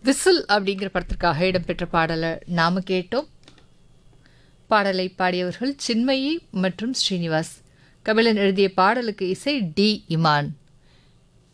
Whistle அப்படிங்கிற படத்திற்காக இடம்பெற்ற பாடலை நாம கேட்டோம். பாடலை பாடியவர்கள் சின்மயி மற்றும் ஸ்ரீனிவாஸ். கபிலன் எழுதிய பாடலுக்கு இசை டி இமான்.